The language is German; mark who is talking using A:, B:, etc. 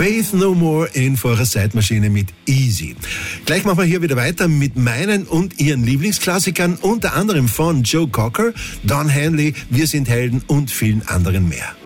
A: Faith No More in eurer Zeitmaschine mit Easy. Gleich machen wir hier wieder weiter mit meinen und ihren Lieblingsklassikern, unter anderem von Joe Cocker, Don Henley, Wir sind Helden und vielen anderen mehr.